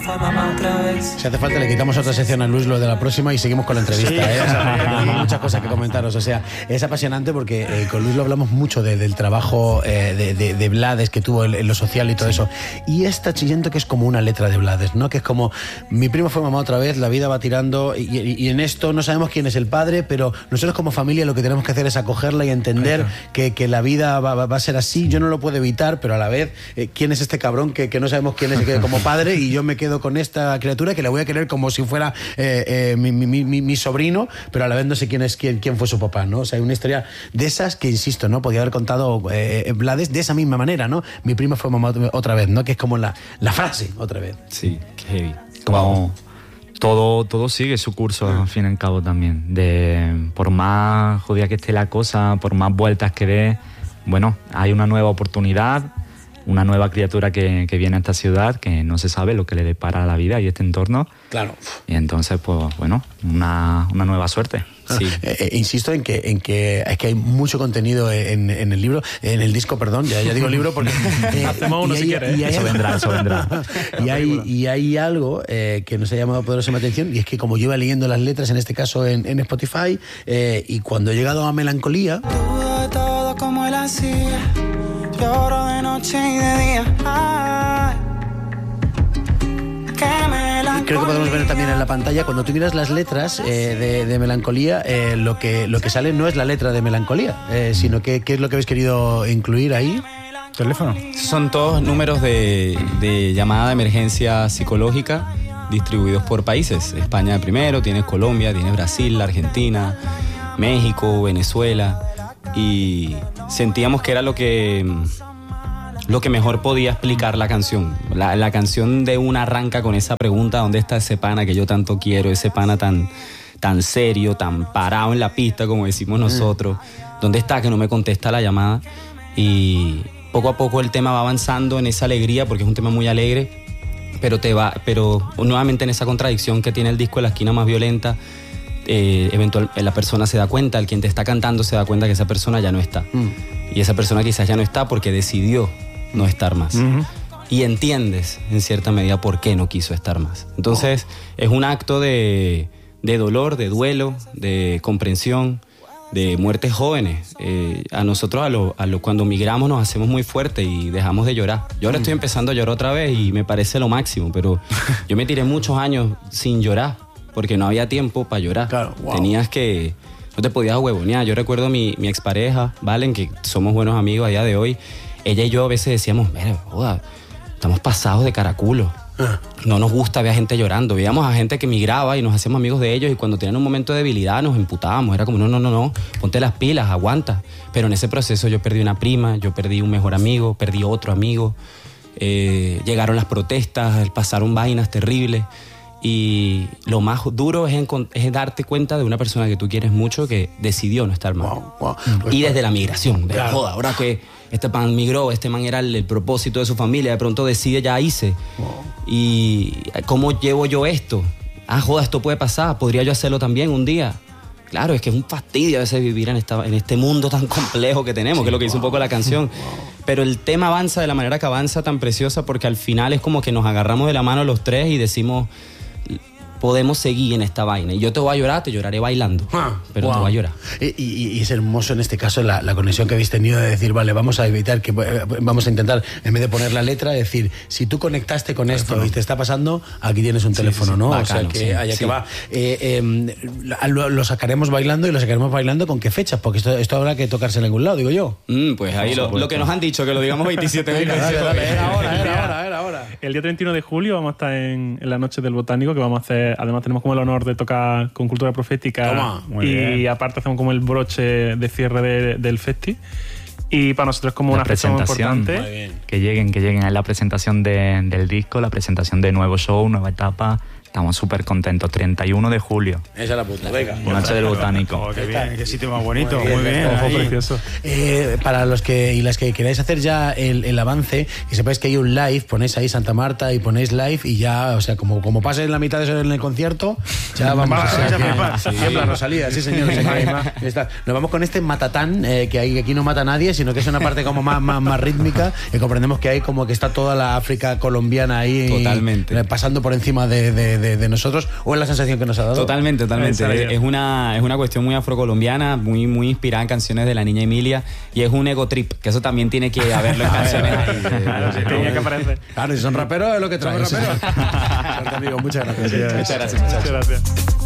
fue mamá otra vez. Si hace falta le quitamos otra sección a Luis lo de la próxima y seguimos con la entrevista. Sí, O sea, hay muchas cosas que comentaros. O sea, es apasionante porque con Luis lo hablamos mucho del trabajo de Blades que tuvo en lo social y todo eso. Y esta siento que es como una letra de Blades, ¿no? Que es como, mi primo fue mamá otra vez, la vida va tirando y en esto no sabemos quién es el padre, pero nosotros como familia lo que tenemos que hacer es acogerla y entender que la vida va a ser así. Yo no lo puedo evitar, pero a la vez, ¿quién es este cabrón que no sabemos quién es como padre? Y yo me quedo con esta criatura que la voy a querer como si fuera mi sobrino, pero a la vez no sé quién fue su papá, ¿no? O sea, hay una historia de esas que, insisto, ¿no? Podía haber contado Blades de esa misma manera, ¿no? Mi primo fue mamá otra vez, ¿no? Que es como la frase otra vez. Sí, qué heavy. Como todo sigue su curso al fin y al cabo también. Por más jodida que esté la cosa, por más vueltas que dé, bueno, hay una nueva oportunidad, una nueva criatura que viene a esta ciudad, que no se sabe lo que le depara a la vida y este entorno. Claro. Y entonces, pues bueno, una nueva suerte. Sí. Insisto en que hay mucho contenido en el libro, en el disco, perdón, ya digo libro porque hacemos uno si quieres. Eso vendrá. y hay algo que nos ha llamado poderosamente la atención, y es que como yo iba leyendo las letras, en este caso en Spotify, y cuando he llegado a Melancolía, Dudo de todo como él hacía, lloro de noche y de día. Ay, creo que podemos ver también en la pantalla, cuando tú miras las letras de Melancolía, lo que sale no es la letra de Melancolía, sino que ¿qué es lo que habéis querido incluir ahí? ¿Teléfono? Son todos números de llamada de emergencia psicológica distribuidos por países. España primero, tienes Colombia, tienes Brasil, Argentina, México, Venezuela, y sentíamos que era lo que mejor podía explicar la canción. La canción de una arranca con esa pregunta: ¿dónde está ese pana que yo tanto quiero? Ese pana tan serio, tan parado en la pista, como decimos nosotros. ¿Dónde está que no me contesta la llamada? Y poco a poco el tema va avanzando en esa alegría, porque es un tema muy alegre, pero nuevamente en esa contradicción que tiene el disco, en la esquina más violenta. Eventualmente la persona se da cuenta, el quien te está cantando se da cuenta que esa persona ya no está. Y esa persona quizás ya no está porque decidió no estar más. Y entiendes en cierta medida por qué no quiso estar más. Entonces es un acto de dolor, de duelo, de comprensión, de muertes jóvenes. A nosotros cuando migramos nos hacemos muy fuertes y dejamos de llorar. Yo ahora estoy empezando a llorar otra vez y me parece lo máximo, pero yo me tiré muchos años sin llorar porque no había tiempo para llorar. Claro, wow. No te podías huevonear. Yo recuerdo mi expareja, Valen, que somos buenos amigos a día de hoy. Ella y yo a veces decíamos, mira, joda, estamos pasados de caraculo. No nos gusta ver a gente llorando. Veíamos a gente que migraba y nos hacíamos amigos de ellos, y cuando tenían un momento de debilidad nos emputábamos. Era como, no, ponte las pilas, aguanta. Pero en ese proceso yo perdí una prima, yo perdí un mejor amigo, perdí otro amigo. Llegaron las protestas, pasaron vainas terribles. Y lo más duro es darte cuenta de una persona que tú quieres mucho que decidió no estar más. Wow. Y desde la migración. Claro. Joda, ahora que este man migró, este man era el propósito de su familia, de pronto decide, ya hice. Wow. ¿Y cómo llevo yo esto? Joda, esto puede pasar, podría yo hacerlo también un día. Claro, es que es un fastidio a veces vivir en este mundo tan complejo que tenemos, que es lo que dice un poco la canción. Pero el tema avanza de la manera que avanza, tan preciosa, porque al final es como que nos agarramos de la mano los tres y decimos, podemos seguir en esta vaina. Y yo te voy a llorar, te lloraré bailando, pero te voy a llorar. Y es hermoso en este caso la conexión que habéis tenido de decir, vale, vamos a intentar, en vez de poner la letra, decir, si tú conectaste con esto y te está pasando, aquí tienes un teléfono, ¿no? Bacano, o sea, que allá que va. Lo sacaremos bailando, y lo sacaremos bailando ¿con qué fechas? Porque esto habrá que tocarse en algún lado, digo yo. Pues ahí lo que nos han dicho, que lo digamos 27.000 veces. Era ahora. El día 31 de julio vamos a estar en la Noche del Botánico, que vamos a hacer. Además tenemos como el honor de tocar con Cultura Profética. Y aparte hacemos como el broche de cierre del festi. Y para nosotros es como una fecha muy importante. Que lleguen a la presentación del disco, la presentación de nuevo show, nueva etapa, estamos súper contentos. 31 de julio. Esa es la puta, venga. Noche del Botánico. Oh, qué bien, qué sitio más bonito, Muy bien, Ojo, ahí. precioso. Para los que y las que queráis hacer ya el avance, y sepáis que hay un live, ponéis ahí Santa Marta y ponéis live y ya, o sea, como pases la mitad de eso en el concierto, ya vamos Vas a flipar. Tiembla Rosalía, sí señor. Nos vamos con este matatán, que aquí no mata a nadie, sino que es una parte como más rítmica, y comprendemos que hay como que está toda la África colombiana ahí. Totalmente. Pasando por encima de nosotros, o es la sensación que nos ha dado. Totalmente. Es una cuestión muy afrocolombiana, muy inspirada en canciones de la Niña Emilia, y es un ego trip, que eso también tiene que haberlo en canciones ahí. Tenía que aparecer. Claro, si son raperos es lo que traen. Amigo, muchas gracias. Muchas gracias. Muchas gracias.